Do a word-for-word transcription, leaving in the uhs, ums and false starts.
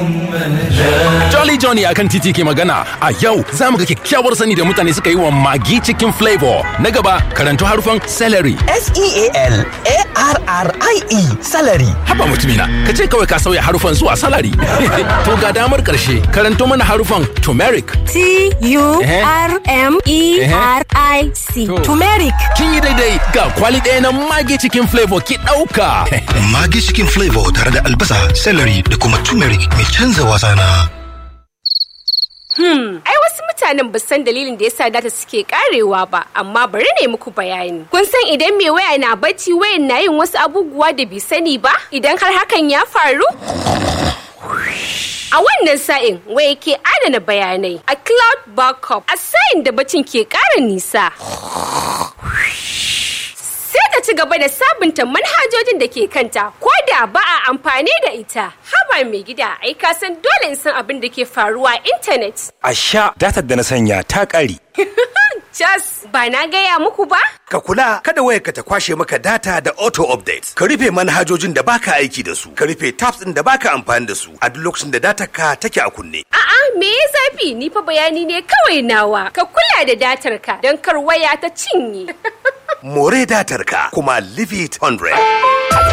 Jolly Johnny akan titi ke magana. A yau za mu ga kyakkyawar sani da mutane suka yi wa Maggi cikin flavor. Na gaba karanto harufan celery. S E A L A R R I E celery. Haba mutumina, ka ce kawai ka sauya harufan zuwa salary. To ga damar karshe, karanto mana harufan turmeric. T U R M E R I C. Turmeric. Kin yi daidai, ga kwali ɗaya na Maggi cikin flavor ki ɗauka. Maggi cikin flavor tare da albasa, celery da kuma turmeric mai canza wasa na. Hmm, ai wasu mutanen ba san dalilin da yasa data suke karewa ba, amma bari ne muku bayani. Kun san idan mai waya na bacci wayan na yin wasu abubuwa da bai sani ba? Idan har hakan ya faru? A wannan sa'in waya ke adana bayanai a cloud backup a sa'in da bacin ke ƙara nisa. Sai ta ci gaba da sabunta manhajojin da ke kanta ko da ba a amfani da ita. Haba mai gida, ai ka san dole in san abin da ke faruwa a intanet. A sha datar da na sanya ta ƙare. Jas, ba na gaya muku ba? Ka kula kada wayarka ta kwashe maka data da auto update. Ka rufe manhajojin da baka aiki da su. Ka rufe tabs din da baka amfani da su a duk lokacin da datar ka take a kunne. A'a, me ya zafi? Ni fa bayani ne kawai nawa. Ka kula da datar ka don kar waya ta cinye. More datar ka kuma leave it one hundred.